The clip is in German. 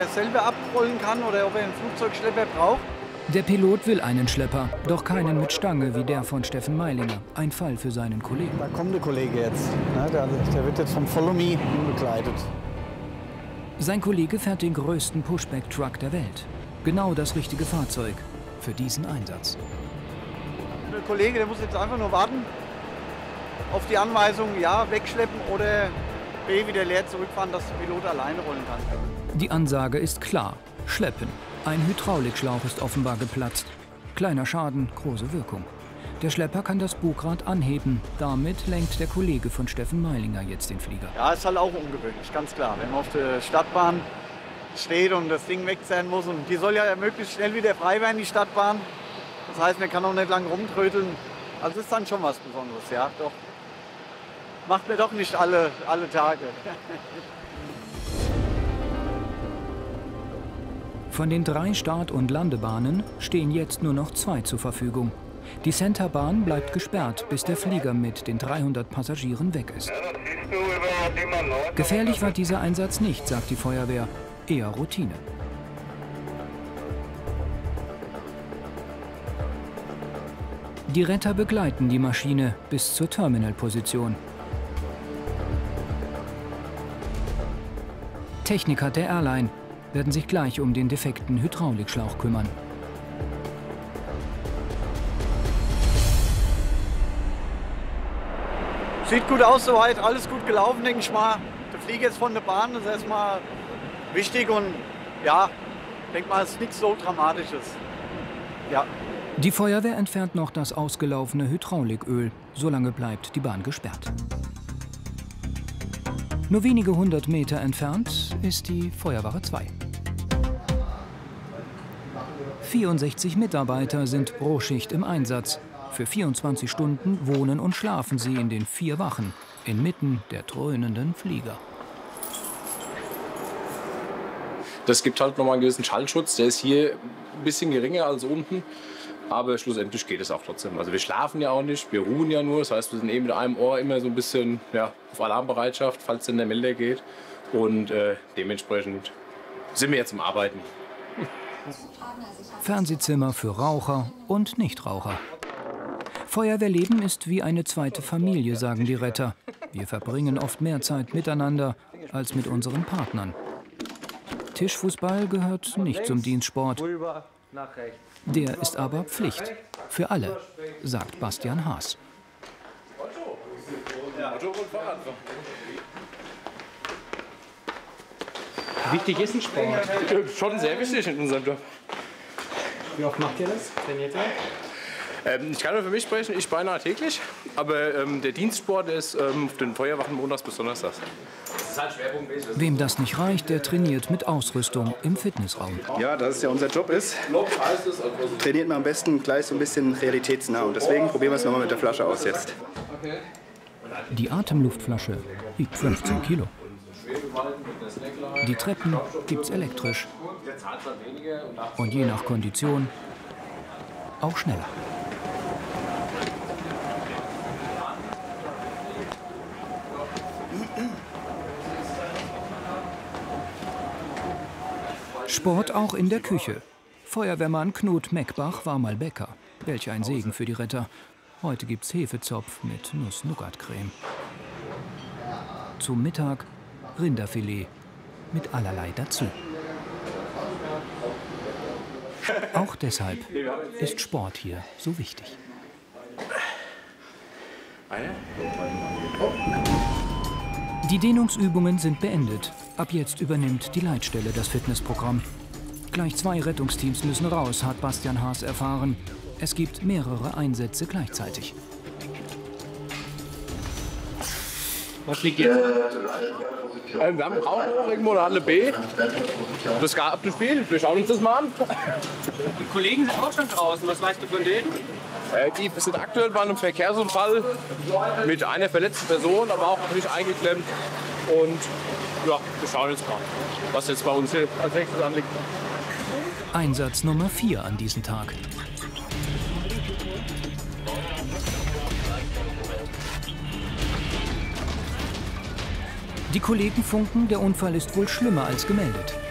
er selber abrollen kann oder ob er einen Flugzeugschlepper braucht. Der Pilot will einen Schlepper, doch keinen mit Stange wie der von Steffen Meilinger. Ein Fall für seinen Kollegen. Da kommt der Kollege jetzt. Der wird jetzt vom Follow Me begleitet. Sein Kollege fährt den größten Pushback-Truck der Welt. Genau das richtige Fahrzeug für diesen Einsatz. Der Kollege, der muss jetzt einfach nur warten auf die Anweisung, ja, wegschleppen oder B, wieder leer zurückfahren, dass der Pilot alleine rollen kann. Die Ansage ist klar: schleppen. Ein Hydraulikschlauch ist offenbar geplatzt. Kleiner Schaden, große Wirkung. Der Schlepper kann das Bugrad anheben. Damit lenkt der Kollege von Steffen Meilinger jetzt den Flieger. Ja, ist halt auch ungewöhnlich, ganz klar. Wenn man auf der Stadtbahn steht und das Ding weg sein muss. Und die soll ja möglichst schnell wieder frei werden, die Stadtbahn. Das heißt, man kann auch nicht lange rumtröteln. Also ist dann schon was Besonderes, ja, doch. Macht mir doch nicht alle Tage. Von den 3 Start- und Landebahnen stehen jetzt nur noch 2 zur Verfügung. Die Centerbahn bleibt gesperrt, bis der Flieger mit den 300 Passagieren weg ist. Gefährlich war dieser Einsatz nicht, sagt die Feuerwehr. Eher Routine. Die Retter begleiten die Maschine bis zur Terminalposition. Techniker der Airline werden sich gleich um den defekten Hydraulikschlauch kümmern. Sieht gut aus soweit, alles gut gelaufen, denke ich mal. Der Flieger ist von der Bahn, das ist erstmal wichtig und ja, denke mal, es ist nichts so Dramatisches. Ja. Die Feuerwehr entfernt noch das ausgelaufene Hydrauliköl. Solange bleibt die Bahn gesperrt. Nur wenige 100 Meter entfernt ist die Feuerwache 2. 64 Mitarbeiter sind pro Schicht im Einsatz. Für 24 Stunden wohnen und schlafen sie in den 4 Wachen, inmitten der dröhnenden Flieger. Das gibt halt nochmal einen gewissen Schallschutz. Der ist hier ein bisschen geringer als unten. Aber schlussendlich geht es auch trotzdem. Also wir schlafen ja auch nicht, wir ruhen ja nur. Das heißt, wir sind eben mit einem Ohr immer so ein bisschen auf Alarmbereitschaft, falls denn der Melder geht. Und dementsprechend sind wir jetzt am Arbeiten. Fernsehzimmer für Raucher und Nichtraucher. Feuerwehrleben ist wie eine zweite Familie, sagen die Retter. Wir verbringen oft mehr Zeit miteinander als mit unseren Partnern. Tischfußball gehört nicht zum Dienstsport. Der ist aber Pflicht. Für alle, sagt Bastian Haas. Wichtig ist ein Sport. Schon sehr wichtig in unserem Job. Wie oft macht ihr das? Trainiert ihr? Ich kann nur für mich sprechen, ich beinahe täglich. Aber der Dienstsport ist auf den Feuerwachen montags bis donnerstags. Wem das nicht reicht, der trainiert mit Ausrüstung im Fitnessraum. Ja, das ist ja unser Job ist. Trainiert man am besten gleich so ein bisschen realitätsnah. Und deswegen probieren wir es nochmal mit der Flasche aus jetzt. Die Atemluftflasche wiegt 15 Kilo. Die Treppen gibt's elektrisch. Und je nach Kondition auch schneller. Sport auch in der Küche. Feuerwehrmann Knut Meckbach war mal Bäcker. Welch ein Segen für die Retter. Heute gibt's Hefezopf mit Nuss-Nougat-Creme. Zum Mittag Rinderfilet mit allerlei dazu. Auch deshalb ist Sport hier so wichtig. Die Dehnungsübungen sind beendet. Ab jetzt übernimmt die Leitstelle das Fitnessprogramm. Gleich 2 Rettungsteams müssen raus, hat Bastian Haas erfahren. Es gibt mehrere Einsätze gleichzeitig. Was liegt jetzt? Wir haben einen Rauchrohr irgendwo in der Halle B. Das gab das Spiel. Wir schauen uns das mal an. Die Kollegen sind auch schon draußen. Was weißt du von denen? Die sind aktuell bei einem Verkehrsunfall mit einer verletzten Person, aber auch natürlich eingeklemmt. Und ja, wir schauen jetzt mal, was jetzt bei uns hier als nächstes anliegt. Einsatz Nummer 4 an diesem Tag. Die Kollegen funken, der Unfall ist wohl schlimmer als gemeldet.